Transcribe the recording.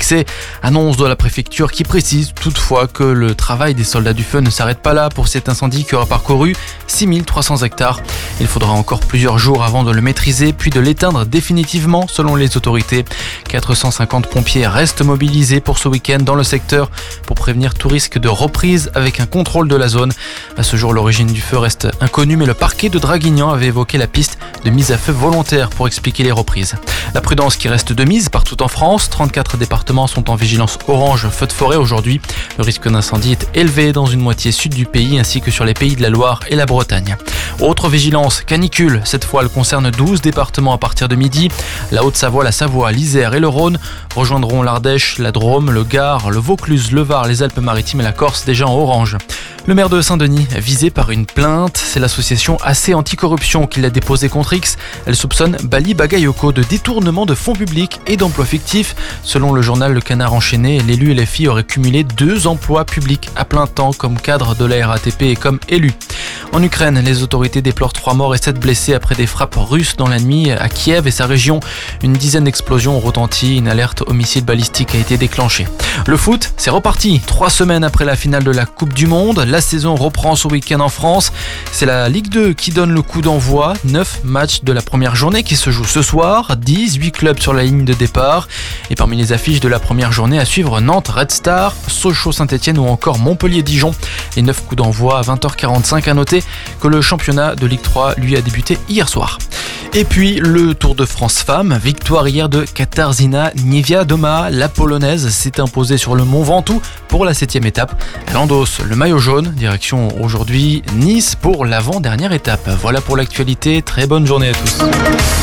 fixée. Annonce de la préfecture qui précise toutefois que le travail des soldats du feu ne s'arrête pas là pour cet incendie qui aura parcouru 6300 hectares. Il faudra encore plusieurs jours avant de le maîtriser puis de l'éteindre définitivement selon les autorités. 450 pompiers restent mobilisés pour ce week-end dans le secteur pour prévenir tout risque de reprise avec un contrôle de la zone. À ce jour, l'origine du feu reste inconnue, mais le parquet de Draguignan avait évoqué la piste de mise à feu volontaire pour expliquer les reprises. La prudence qui reste de mise partout en France. 34 départements sont en vigilance orange feu de forêt aujourd'hui. Le risque d'incendie est élevé dans une moitié sud du pays ainsi que sur les pays de la Loire et la Bretagne. Autre vigilance, canicule. Cette fois, elle concerne 12 départements à partir de midi. La Haute-Savoie, la Savoie, l'Isère et le Rhône rejoindront l'Ardèche, la Drôme, le Gard, le Vaucluse, le Var, les Alpes-Maritimes et la Corse déjà en orange. Le maire de Saint-Denis visé par une plainte. C'est l'association AC Anticorruption qui l'a déposée contre X. Elle soupçonne Bali Bagayoko de détournement de fonds publics et d'emplois fictifs. Selon le journal Le Canard enchaîné, l'élu LFI aurait cumulé 2 emplois publics à plein temps comme cadre de la RATP et comme élu. En Ukraine, les autorités déplorent 3 morts et 7 blessés après des frappes russes dans la nuit à Kiev et sa région. Une dizaine d'explosions ont retenti. Une alerte homicide balistique a été déclenchée. Le foot, c'est reparti. 3 semaines après la finale de la Coupe du Monde, la saison reprend ce week-end en France. C'est la Ligue 2 qui donne le coup d'envoi. 9 matchs de la première journée qui se jouent ce soir. 18 clubs sur la ligne de départ. Et parmi les affiches de la première journée à suivre, Nantes Red Star, Sochaux Saint-Etienne ou encore Montpellier-Dijon. Les 9 coups d'envoi à 20h45. À noter que le championnat de Ligue 3 lui a débuté hier soir. Et puis le Tour de France Femmes, victoire hier de Katarzyna Niewiadoma. La Polonaise s'est imposée sur le Mont Ventoux pour la 7e étape. Elle endosse le maillot jaune, direction aujourd'hui Nice pour l'avant-dernière étape. Voilà pour l'actualité, très bonne journée à tous.